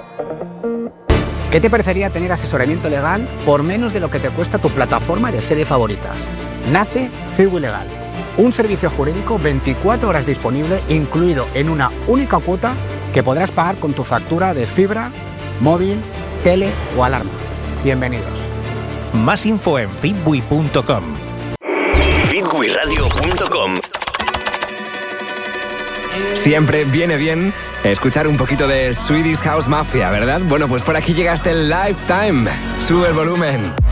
¿Qué te parecería tener asesoramiento legal por menos de lo que te cuesta tu plataforma de series favoritas? Nace Cibu Legal, un servicio jurídico 24 horas disponible, incluido en una única cuota que podrás pagar con tu factura de fibra, móvil, tele o alarma. Bienvenidos. Más info en fitbui.com. fitbuiradio.com. Siempre viene bien escuchar un poquito de Swedish House Mafia, ¿verdad? Bueno, pues por aquí llega el Lifetime. Sube el volumen.